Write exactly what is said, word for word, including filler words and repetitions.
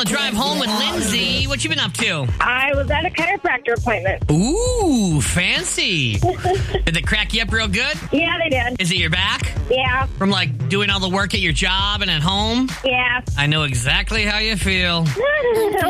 the drive home with Lindsay. What you been up to? I was at a chiropractor appointment. Ooh, fancy. Did they crack you up real good? Yeah, they did. Is it your back? Yeah. From, like, doing all the work at your job and at home? Yeah. I know exactly how you feel.